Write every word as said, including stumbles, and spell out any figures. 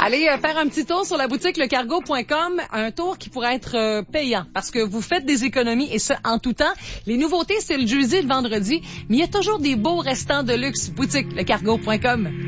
Allez euh, faire un petit tour sur la boutique le cargo point com, un tour qui pourrait être euh, payant parce que vous faites des économies et ça en tout temps. Les nouveautés, c'est le jeudi et le vendredi, mais il y a toujours des beaux restants de luxe. Boutique le cargo point com.